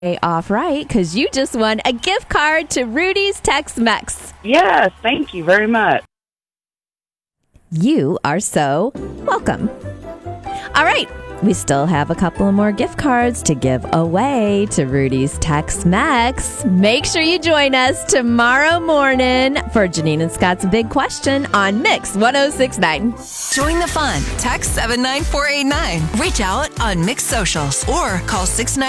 off right because you just won a gift card to Rudy's Tex-Mex. Yes, thank you very much. You are so welcome. All right. We still have a couple of more gift cards to give away to Rudy's Tex-Mex. Make sure you join us tomorrow morning for Janine and Scott's Big Question on Mix 106.9. Join the fun. Text 79489. Reach out on Mix Socials or call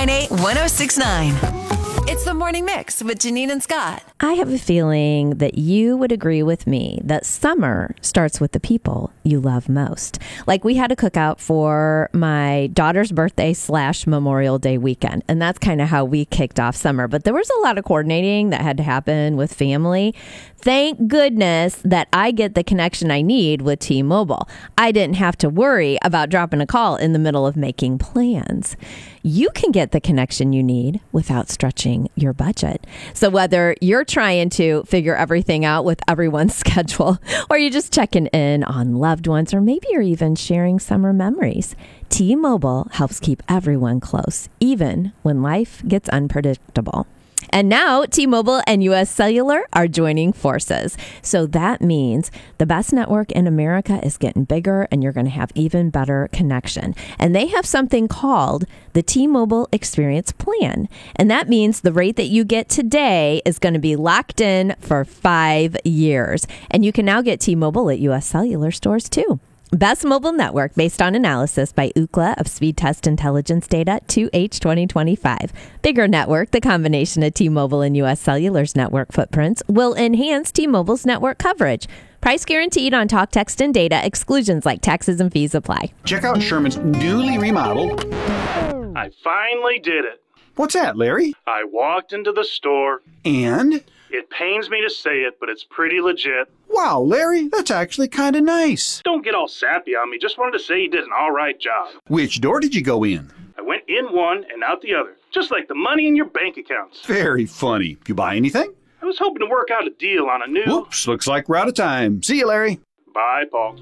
698-1069. It's the Morning Mix with Janine and Scott. I have a feeling that you would agree with me that summer starts with the people you love most. Like we had a cookout for my daughter's birthday / Memorial Day weekend. And that's kind of how we kicked off summer. But there was a lot of coordinating that had to happen with family. Thank goodness that I get the connection I need with T-Mobile. I didn't have to worry about dropping a call in the middle of making plans. You can get the connection you need without stretching your budget. So whether you're trying to figure everything out with everyone's schedule, or you're just checking in on loved ones, or maybe you're even sharing summer memories, T-Mobile helps keep everyone close, even when life gets unpredictable. And now T-Mobile and U.S. Cellular are joining forces. So that means the best network in America is getting bigger and you're going to have even better connection. And they have something called the T-Mobile Experience Plan. And that means the rate that you get today is going to be locked in for 5 years. And you can now get T-Mobile at U.S. Cellular stores too. Best mobile network based on analysis by Ookla of Speed Test Intelligence data 2H 2025. Bigger network, the combination of T-Mobile and U.S. Cellular's network footprints will enhance T-Mobile's network coverage. Price guaranteed on talk, text, and data. Exclusions like taxes and fees apply. Check out Sherman's newly remodeled. I finally did it. What's that, Larry? I walked into the store. And? It pains me to say it, but it's pretty legit. Wow, Larry, that's actually kind of nice. Don't get all sappy on me. Just wanted to say you did an all right job. Which door did you go in? I went in one and out the other, just like the money in your bank accounts. Very funny. You buy anything? I was hoping to work out a deal on a new... Whoops, looks like we're out of time. See you, Larry. Bye, Paul.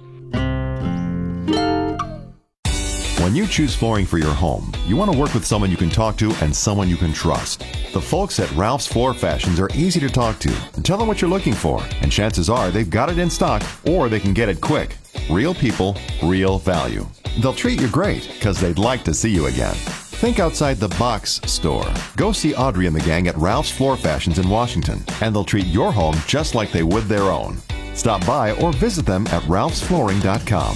When you choose flooring for your home, you want to work with someone you can talk to and someone you can trust. The folks at Ralph's Floor Fashions are easy to talk to and tell them what you're looking for, and chances are they've got it in stock or they can get it quick. Real people, real value. They'll treat you great because they'd like to see you again. Think outside the box store. Go see Audrey and the gang at Ralph's Floor Fashions in Washington, and they'll treat your home just like they would their own. Stop by or visit them at ralphsflooring.com.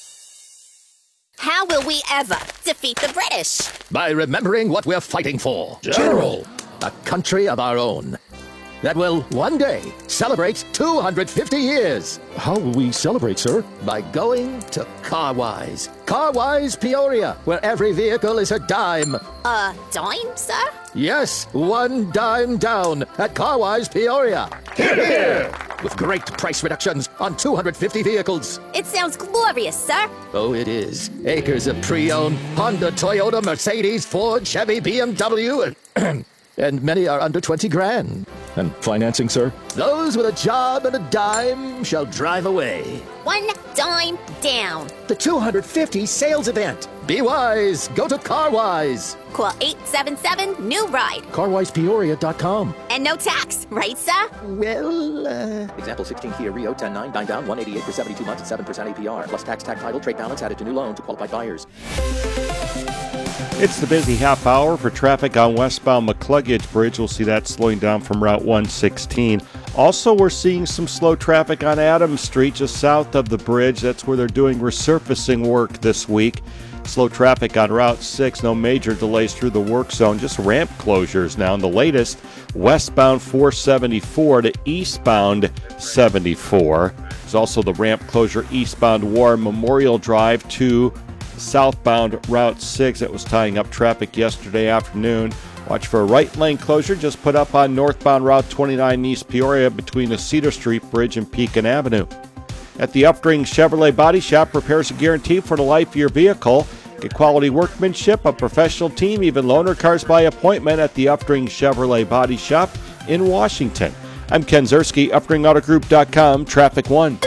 How will we ever defeat the British? By remembering what we're fighting for. General! A country of our own. That will one day celebrate 250 years. How will we celebrate, sir? By going to Carwise. Carwise Peoria, where every vehicle is a dime. A dime, sir? Yes, one dime down at Carwise Peoria. Hear, hear! With great price reductions on 250 vehicles. It sounds glorious, sir. Oh, it is. Acres of pre-owned Honda, Toyota, Mercedes, Ford, Chevy, BMW, and many are under 20 grand. And financing, sir? Those with a job and a dime shall drive away. One dime down. The 250 sales event. Be wise. Go to Carwise. Call 877-NEW-RIDE. CarwisePeoria.com. And no tax, right, sir? Well, Example 16 Kia Rio 10.9, 9 down, 188 for 72 months at 7% APR. Plus tax, title, trade balance added to new loan to qualified buyers. It's the busy half hour for traffic on westbound McCluggage Bridge. We'll see that slowing down from Route 116. Also, we're seeing some slow traffic on Adams Street, just south of the bridge. That's where they're doing resurfacing work this week. Slow traffic on Route 6. No major delays through the work zone, just ramp closures now. And the latest, westbound 474 to eastbound 74. There's also the ramp closure eastbound War Memorial Drive to southbound Route 6 that was tying up traffic yesterday afternoon. Watch for a right lane closure just put up on northbound Route 29 East Peoria between the Cedar Street Bridge and Pekin Avenue. At the Upring Chevrolet Body Shop, repairs are guaranteed for the life of your vehicle. Get quality workmanship, a professional team, even loaner cars by appointment at the Upring Chevrolet Body Shop in Washington. I'm Ken Zerski, UpringAutoGroup.com, Traffic 1.